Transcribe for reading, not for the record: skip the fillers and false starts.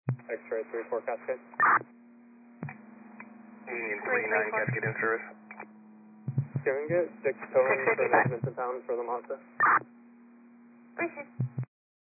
X-ray 3-4 Cascade. Union 49 Cascade in service. Can we get 6 towing for measurements in town for the Mazda? Appreciate it.